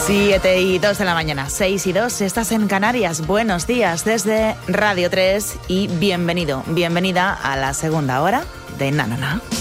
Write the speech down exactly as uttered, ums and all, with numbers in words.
siete y dos de la mañana, seis y dos, estás en Canarias. Buenos días desde Radio tres y bienvenido, bienvenida a la segunda hora de Na Na Na.